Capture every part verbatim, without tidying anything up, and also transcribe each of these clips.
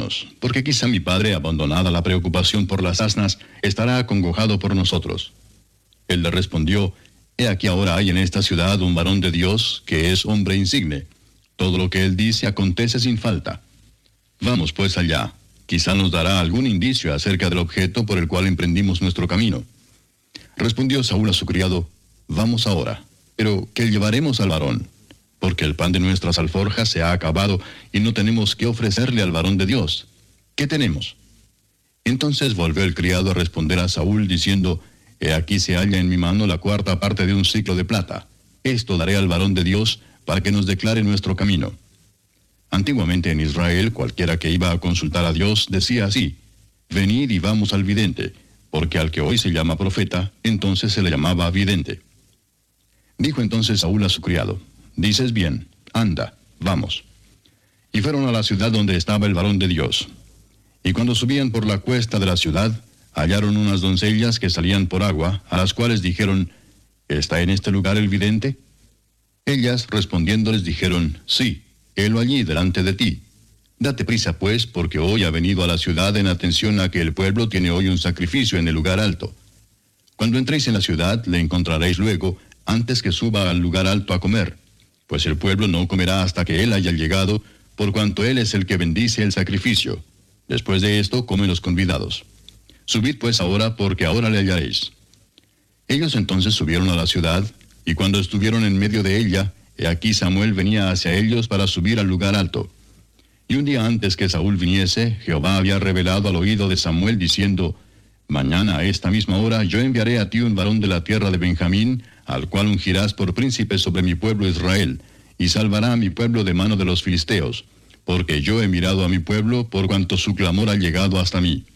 vámonos, porque quizá mi padre, abandonada la preocupación por las asnas, estará acongojado por nosotros. Él le respondió, he aquí ahora hay en esta ciudad un varón de Dios, que es hombre insigne. Todo lo que él dice acontece sin falta. Vamos pues allá, quizá nos dará algún indicio acerca del objeto por el cual emprendimos nuestro camino. Respondió Saúl a su criado, vamos ahora, pero ¿qué llevaremos al varón? Porque el pan de nuestras alforjas se ha acabado y no tenemos qué ofrecerle al varón de Dios. ¿Qué tenemos? Entonces volvió el criado a responder a Saúl diciendo, he aquí se halla en mi mano la cuarta parte de un siclo de plata. Esto daré al varón de Dios para que nos declare nuestro camino. Antiguamente en Israel, cualquiera que iba a consultar a Dios decía así, venid y vamos al vidente, porque al que hoy se llama profeta, entonces se le llamaba vidente. Dijo entonces Saúl a su criado, dices bien, anda, vamos. Y fueron a la ciudad donde estaba el varón de Dios. Y cuando subían por la cuesta de la ciudad, hallaron unas doncellas que salían por agua, a las cuales dijeron, ¿está en este lugar el vidente? Ellas respondiéndoles dijeron, sí, helo allí delante de ti. Date prisa pues, porque hoy ha venido a la ciudad en atención a que el pueblo tiene hoy un sacrificio en el lugar alto. Cuando entréis en la ciudad, le encontraréis luego, antes que suba al lugar alto a comer, pues el pueblo no comerá hasta que él haya llegado, por cuanto él es el que bendice el sacrificio. Después de esto comen los convidados. Subid pues ahora, porque ahora le hallaréis. Ellos entonces subieron a la ciudad, y cuando estuvieron en medio de ella, he aquí Samuel venía hacia ellos para subir al lugar alto. Y un día antes que Saúl viniese, Jehová había revelado al oído de Samuel diciendo, mañana a esta misma hora yo enviaré a ti un varón de la tierra de Benjamín, al cual ungirás por príncipe sobre mi pueblo Israel, y salvará a mi pueblo de mano de los filisteos, porque yo he mirado a mi pueblo por cuanto su clamor ha llegado hasta mí.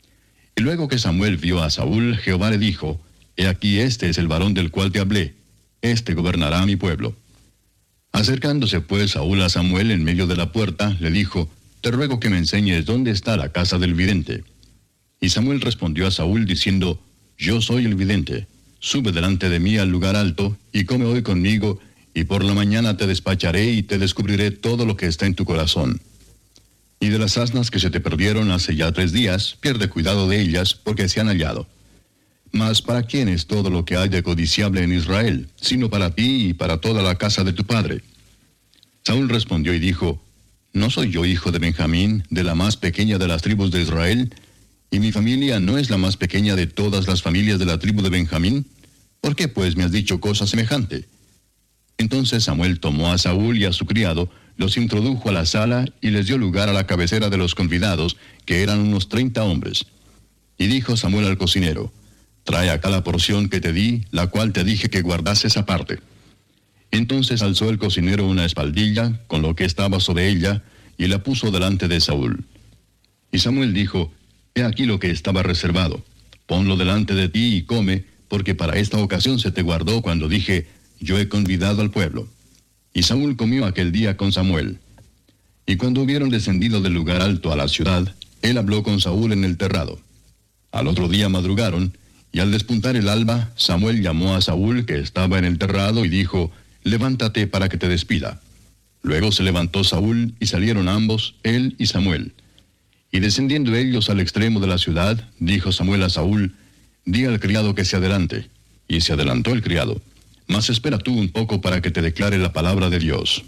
Y luego que Samuel vio a Saúl, Jehová le dijo, he aquí este es el varón del cual te hablé, este gobernará a mi pueblo. Acercándose pues Saúl a Samuel en medio de la puerta, le dijo, te ruego que me enseñes dónde está la casa del vidente. Y Samuel respondió a Saúl diciendo, yo soy el vidente, sube delante de mí al lugar alto, y come hoy conmigo, y por la mañana te despacharé y te descubriré todo lo que está en tu corazón. Y de las asnas que se te perdieron hace ya tres días, pierde cuidado de ellas, porque se han hallado. Mas ¿para quién es todo lo que hay de codiciable en Israel, sino para ti y para toda la casa de tu padre? Saúl respondió y dijo, ¿no soy yo hijo de Benjamín, de la más pequeña de las tribus de Israel? ¿Y mi familia no es la más pequeña de todas las familias de la tribu de Benjamín? ¿Por qué pues me has dicho cosa semejante? Entonces Samuel tomó a Saúl y a su criado, los introdujo a la sala y les dio lugar a la cabecera de los convidados, que eran unos treinta hombres. Y dijo Samuel al cocinero, trae acá la porción que te di, la cual te dije que guardases aparte. Entonces alzó el cocinero una espaldilla, con lo que estaba sobre ella, y la puso delante de Saúl. Y Samuel dijo, he aquí lo que estaba reservado, ponlo delante de ti y come, porque para esta ocasión se te guardó cuando dije, yo he convidado al pueblo. Y Saúl comió aquel día con Samuel. Y cuando hubieron descendido del lugar alto a la ciudad, él habló con Saúl en el terrado. Al otro día madrugaron, y al despuntar el alba, Samuel llamó a Saúl, que estaba en el terrado, y dijo, levántate para que te despida. Luego se levantó Saúl, y salieron ambos, él y Samuel. Y descendiendo ellos al extremo de la ciudad, dijo Samuel a Saúl, di al criado que se adelante. Y se adelantó el criado. Mas espera tú un poco para que te declare la palabra de Dios.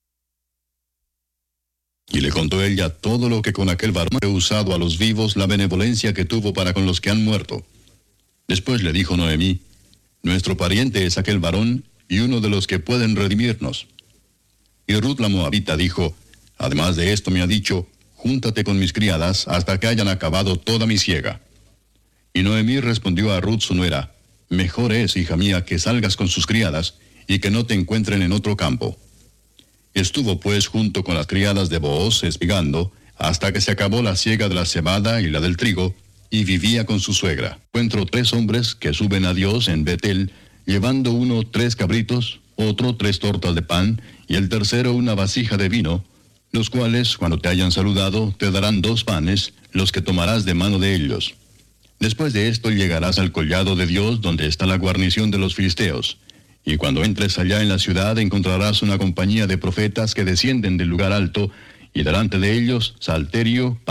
Y le contó ella todo lo que con aquel varón he usado a los vivos, la benevolencia que tuvo para con los que han muerto. Después le dijo Noemí, nuestro pariente es aquel varón y uno de los que pueden redimirnos. Y Ruth la moabita dijo, además de esto me ha dicho, júntate con mis criadas hasta que hayan acabado toda mi siega. Y Noemí respondió a Ruth su nuera, mejor es, hija mía, que salgas con sus criadas y que no te encuentren en otro campo. Estuvo pues junto con las criadas de Booz espigando hasta que se acabó la siega de la cebada y la del trigo, y vivía con su suegra. Encuentro tres hombres que suben a Dios en Betel, llevando uno tres cabritos, otro tres tortas de pan, y el tercero una vasija de vino, los cuales, cuando te hayan saludado, te darán dos panes, los que tomarás de mano de ellos. Después de esto llegarás al collado de Dios, donde está la guarnición de los filisteos. Y cuando entres allá en la ciudad encontrarás una compañía de profetas que descienden del lugar alto, y delante de ellos salterio,